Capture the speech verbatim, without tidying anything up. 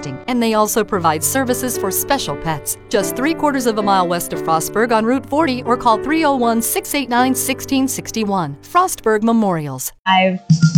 testing, and they also provide services for special pets. Just three quarters of a mile west of Frostburg on Route forty, or call three oh one, six eight nine, one six six one. Frostburg Memorials. I've